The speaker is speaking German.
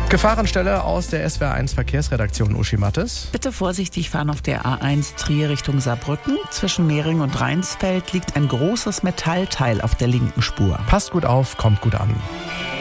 Gefahrenstelle aus der SWR1 Verkehrsredaktion, Uschi Mattes. Bitte vorsichtig fahren auf der A1 Trier Richtung Saarbrücken. Zwischen Mehring und Rheinsfeld liegt ein großes Metallteil auf der linken Spur. Passt gut auf, kommt gut an.